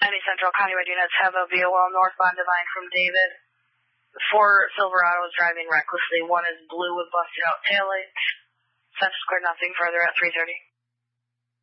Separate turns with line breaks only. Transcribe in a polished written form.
Any Central Countywide units have a VOL northbound Divine from David. 4 Silverados driving recklessly. 1 is blue with busted out taillights. Central Square, nothing further at 3:30.